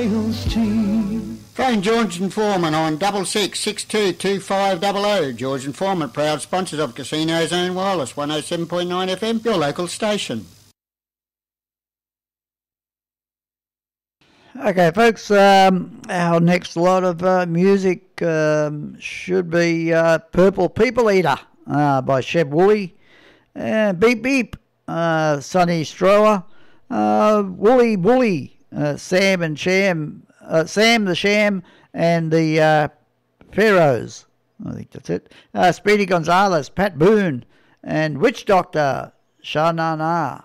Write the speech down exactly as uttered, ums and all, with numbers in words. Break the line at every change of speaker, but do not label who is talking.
sales team.
Phone George and Foreman on double six six two two five double oh. George and Foreman, proud sponsors of Casino Zone Wireless, one oh seven point nine F M, your local station.
Okay, folks, um, our next lot of uh, music um, should be uh, Purple People Eater uh, by Sheb Woolley, uh, Beep Beep, uh, Sonny Strower, uh, Wooly Wooly, uh, Sam and Sham, uh, Sam the Sham, and the uh, Pharaohs. I think that's it. Uh, Speedy Gonzalez, Pat Boone, and Witch Doctor, Sha Na Na.